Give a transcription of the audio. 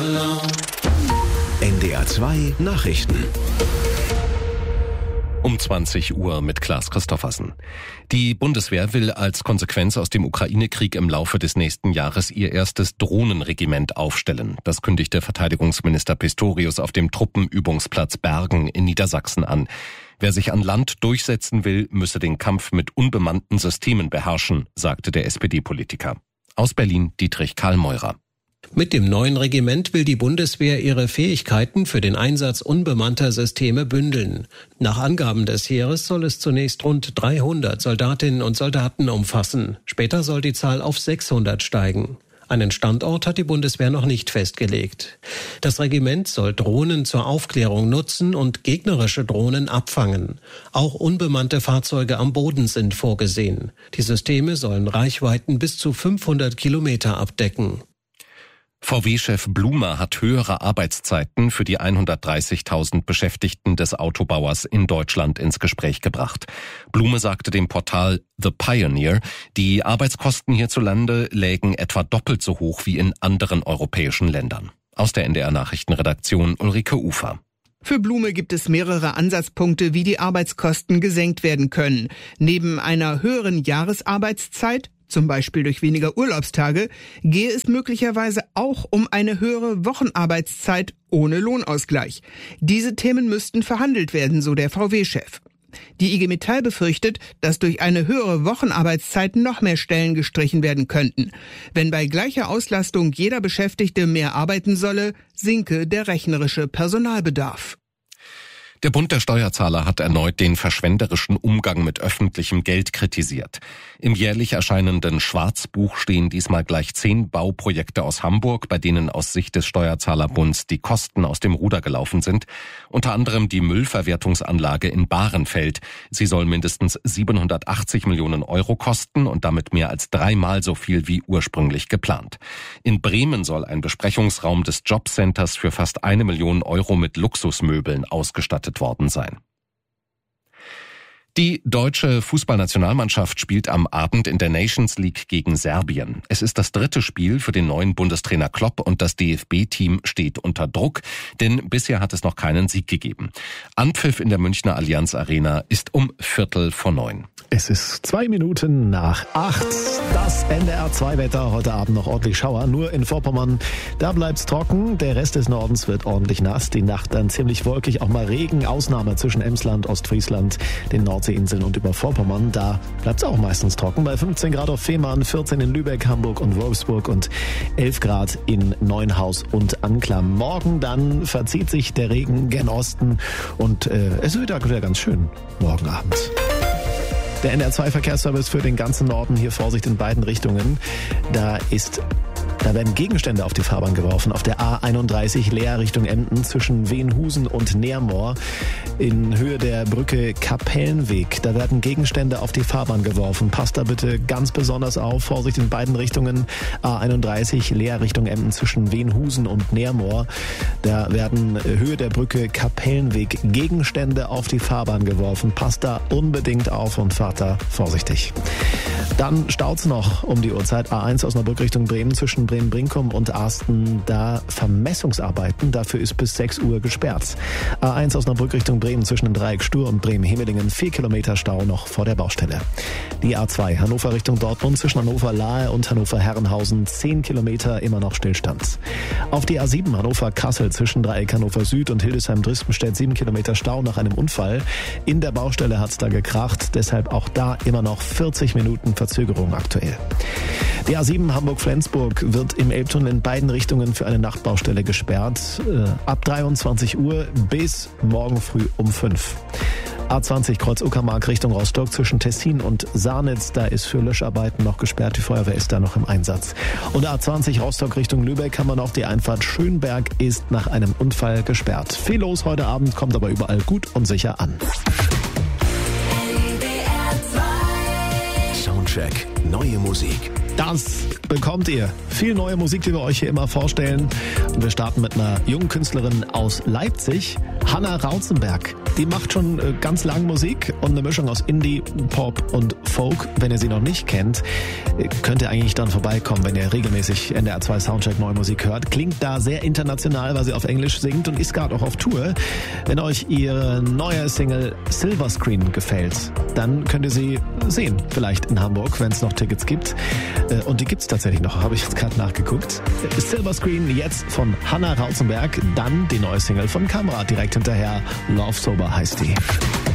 NDR 2 Nachrichten. Um 20 Uhr mit Klaas Christoffersen. Die Bundeswehr will als Konsequenz aus dem Ukraine-Krieg im Laufe des nächsten Jahres ihr erstes Drohnenregiment aufstellen. Das kündigte Verteidigungsminister Pistorius auf dem Truppenübungsplatz Bergen in Niedersachsen an. Wer sich an Land durchsetzen will, müsse den Kampf mit unbemannten Systemen beherrschen, sagte der SPD-Politiker. Aus Berlin Dietrich Karl-Meurer. Mit dem neuen Regiment will die Bundeswehr ihre Fähigkeiten für den Einsatz unbemannter Systeme bündeln. Nach Angaben des Heeres soll es zunächst rund 300 Soldatinnen und Soldaten umfassen. Später soll die Zahl auf 600 steigen. Einen Standort hat die Bundeswehr noch nicht festgelegt. Das Regiment soll Drohnen zur Aufklärung nutzen und gegnerische Drohnen abfangen. Auch unbemannte Fahrzeuge am Boden sind vorgesehen. Die Systeme sollen Reichweiten bis zu 500 Kilometer abdecken. VW-Chef Blumer hat höhere Arbeitszeiten für die 130.000 Beschäftigten des Autobauers in Deutschland ins Gespräch gebracht. Blume sagte dem Portal The Pioneer, die Arbeitskosten hierzulande lägen etwa doppelt so hoch wie in anderen europäischen Ländern. Aus der NDR-Nachrichtenredaktion Ulrike Ufer. Für Blume gibt es mehrere Ansatzpunkte, wie die Arbeitskosten gesenkt werden können. Neben einer höheren Jahresarbeitszeit, zum Beispiel durch weniger Urlaubstage, gehe es möglicherweise auch um eine höhere Wochenarbeitszeit ohne Lohnausgleich. Diese Themen müssten verhandelt werden, so der VW-Chef. Die IG Metall befürchtet, dass durch eine höhere Wochenarbeitszeit noch mehr Stellen gestrichen werden könnten. Wenn bei gleicher Auslastung jeder Beschäftigte mehr arbeiten solle, sinke der rechnerische Personalbedarf. Der Bund der Steuerzahler hat erneut den verschwenderischen Umgang mit öffentlichem Geld kritisiert. Im jährlich erscheinenden Schwarzbuch stehen diesmal gleich 10 Bauprojekte aus Hamburg, bei denen aus Sicht des Steuerzahlerbunds die Kosten aus dem Ruder gelaufen sind. Unter anderem die Müllverwertungsanlage in Bahrenfeld. Sie soll mindestens 780 Millionen Euro kosten und damit mehr als 3-mal so viel wie ursprünglich geplant. In Bremen soll ein Besprechungsraum des Jobcenters für fast 1 Million Euro mit Luxusmöbeln ausgestattet worden sein. Die deutsche Fußballnationalmannschaft spielt am Abend in der Nations League gegen Serbien. Es ist das 3. Spiel für den neuen Bundestrainer Klopp und das DFB-Team steht unter Druck, denn bisher hat es noch keinen Sieg gegeben. Anpfiff in der Münchner Allianz Arena ist um 8:45. Es ist 2 Minuten nach 8. Das NDR 2 Wetter, heute Abend noch ordentlich Schauer, nur in Vorpommern, da bleibt's trocken, der Rest des Nordens wird ordentlich nass, die Nacht dann ziemlich wolkig, auch mal Regen, Ausnahme zwischen Emsland, Ostfriesland, den Nordseeinseln und über Vorpommern, da bleibt's auch meistens trocken, bei 15 Grad auf Fehmarn, 14 in Lübeck, Hamburg und Wolfsburg und 11 Grad in Neuenhaus und Anklam. Morgen dann verzieht sich der Regen gen Osten und es wird wieder ganz schön morgen Abend. Der NDR 2 Verkehrsservice für den ganzen Norden, hier Vorsicht in beiden Richtungen. Da werden Gegenstände auf die Fahrbahn geworfen. Auf der A31 Leer Richtung Emden zwischen Wenhusen und Neermoor in Höhe der Brücke Kapellenweg. Da werden Gegenstände auf die Fahrbahn geworfen. Passt da bitte ganz besonders auf. Vorsicht in beiden Richtungen. A31 Leer Richtung Emden zwischen Wenhusen und Neermoor. Da werden Höhe der Brücke Kapellenweg Gegenstände auf die Fahrbahn geworfen. Passt da unbedingt auf und fahrt da vorsichtig. Dann staut's noch um die Uhrzeit. A1 Osnabrück Richtung Bremen zwischen Bremen-Brinkum und Arsten. Da Vermessungsarbeiten. Dafür ist bis 6 Uhr gesperrt. A1 Osnabrück Richtung Bremen zwischen dem Dreieck Stur und Bremen-Hemelingen. 4 Kilometer Stau noch vor der Baustelle. Die A2 Hannover Richtung Dortmund zwischen Hannover-Lahe und Hannover-Herrenhausen. 10 Kilometer immer noch Stillstand. Auf die A7 Hannover-Kassel zwischen Dreieck Hannover Süd und Hildesheim-Drispenstedt. 7 Kilometer Stau nach einem Unfall. In der Baustelle hat's da gekracht. Deshalb auch da immer noch 40 Minuten Verzögerung aktuell. Die A7 Hamburg-Flensburg wird im Elbtunnel in beiden Richtungen für eine Nachtbaustelle gesperrt. Ab 23 Uhr bis morgen früh um 5. A20 Kreuz Uckermark Richtung Rostock zwischen Tessin und Sarnitz. Da ist für Löscharbeiten noch gesperrt. Die Feuerwehr ist da noch im Einsatz. Und A20 Rostock Richtung Lübeck haben wir noch die Einfahrt Schönberg ist nach einem Unfall gesperrt. Viel los heute Abend, kommt aber überall gut und sicher an. Soundcheck, neue Musik. Das bekommt ihr viel neue Musik, die wir euch hier immer vorstellen. Und wir starten mit einer jungen Künstlerin aus Leipzig, Hannah Rauzenberg. Die macht schon ganz lang Musik und eine Mischung aus Indie, Pop und Folk. Wenn ihr sie noch nicht kennt, könnt ihr eigentlich dann vorbeikommen, wenn ihr regelmäßig NDR 2 Soundcheck neue Musik hört. Klingt da sehr international, weil sie auf Englisch singt und ist gerade auch auf Tour. Wenn euch ihre neue Single Silver Screen gefällt, dann könnt ihr sie sehen, vielleicht in Hamburg, wenn es noch Tickets gibt. Und die gibt's tatsächlich noch, habe ich jetzt gerade nachgeguckt. Silver Screen jetzt von Hannah Rauzenberg, dann die neue Single von Kamera direkt hinterher. Love Sober heißt die.